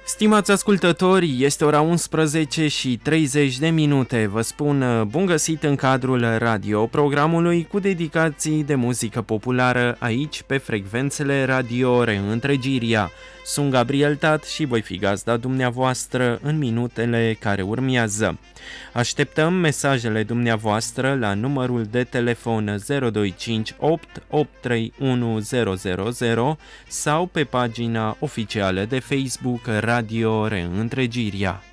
Stimați ascultători, este ora 11 și 30 de minute. Vă spun bun găsit în cadrul radio programului cu dedicații de muzică populară aici pe frecvențele Radio Reîntregirea. Sunt Gabriel Tat și voi fi gazda dumneavoastră în minutele care urmează. Așteptăm mesajele dumneavoastră la numărul de telefon 0258 831 000 sau pe pagina oficială de Facebook Radio Reîntregirea.